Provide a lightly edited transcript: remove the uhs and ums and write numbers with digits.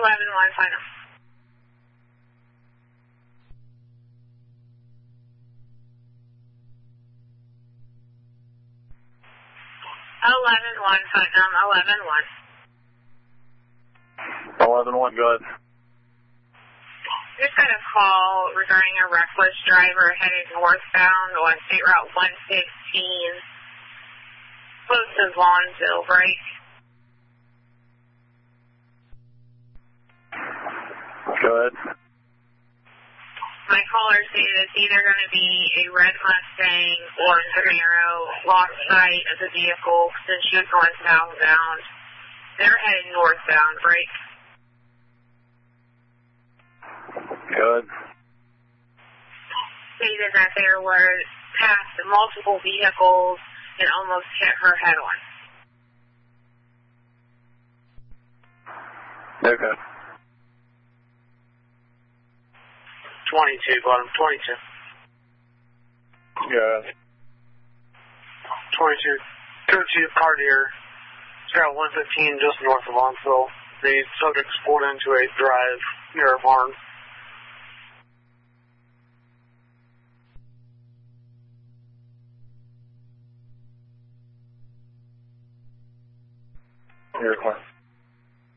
11-1 final. Putnam, 11-1. 11-1, go ahead. Just got a call regarding a reckless driver headed northbound on State Route 115, close to Vaughnville break. Go ahead. My caller stated it's either going to be a red Mustang or a Camaro. Lost sight of the vehicle since she was going southbound. They're headed northbound break. Good. Stated that there were past multiple vehicles and almost hit her head on. Okay. 22, bottom 22. Yeah. 22. Code 2, Cartier. It's got 115 just north of Lonsville. The subject's pulled into a drive near a barn. You're clear.